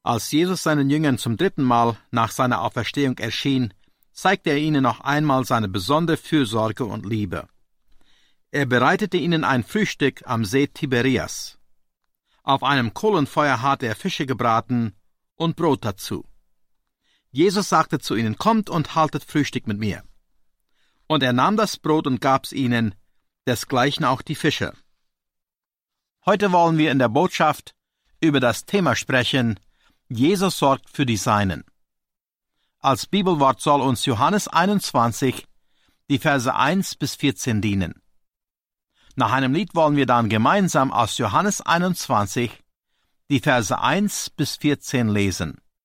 Als Jesus seinen Jüngern zum 3. Mal nach seiner Auferstehung erschien, zeigte er ihnen noch einmal seine besondere Fürsorge und Liebe. Er bereitete ihnen ein Frühstück am See Tiberias. Auf einem Kohlenfeuer hatte er Fische gebraten und Brot dazu. Jesus sagte zu ihnen: Kommt und haltet Frühstück mit mir. Und er nahm das Brot und gab's ihnen, desgleichen auch die Fische. Heute wollen wir in der Botschaft über das Thema sprechen: Jesus sorgt für die Seinen. Als Bibelwort soll uns Johannes 21, die Verse 1 bis 14 dienen. Nach einem Lied wollen wir dann gemeinsam aus Johannes 21, die Verse 1 bis 14 lesen.